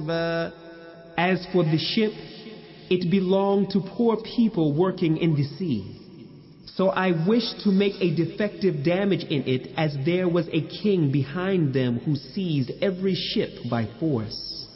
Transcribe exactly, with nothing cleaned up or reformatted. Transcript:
حَسِبًا. As for the ship, it belonged to poor people working in the sea. So I wished to make a defective damage in it, as there was a king behind them who seized every ship by force.